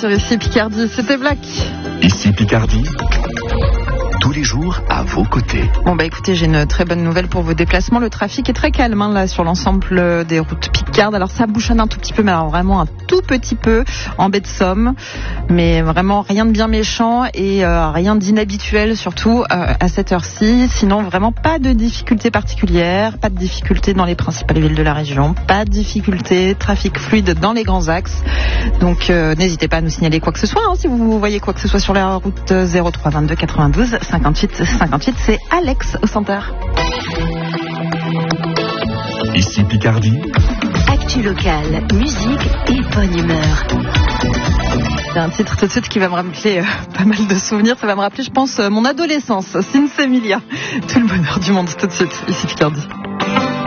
sur ici Picardie, c'était Black. Ici Picardie, tous les jours à vos côtés. Bon écoutez, j'ai une très bonne nouvelle pour vos déplacements. Le trafic est très calme là sur l'ensemble des routes picardes. Alors ça bouchonne un tout petit peu, mais alors vraiment un tout petit peu en baie de Somme. Mais vraiment rien de bien méchant et rien d'inhabituel surtout à cette heure-ci. Sinon vraiment pas de difficultés particulières, pas de difficultés dans les principales villes de la région, pas de difficultés, trafic fluide dans les grands axes. Donc n'hésitez pas à nous signaler quoi que ce soit si vous voyez quoi que ce soit sur la route 03 22 92 58 58. C'est Alex au centre. Ici Picardie. Actu locale, musique et bonne humeur. C'est un titre tout de suite qui va me rappeler pas mal de souvenirs. Ça va me rappeler, je pense, mon adolescence. Sinsemilia. Tout le bonheur du monde tout de suite. Ici Picardie.